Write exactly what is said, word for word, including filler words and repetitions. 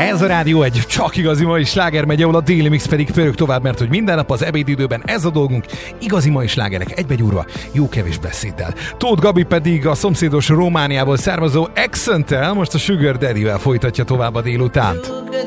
Ez a Rádió egy csak igazi mai sláger megy, ahol a déli mix pedig pörög tovább, mert hogy minden nap az ebédidőben ez a dolgunk, igazi mai slágerek egybegyúrva, jó kevés beszéddel. Tóth Gabi pedig a szomszédos Romániából származó Accent-tel most a Sugar Daddy-vel folytatja tovább a délutánt.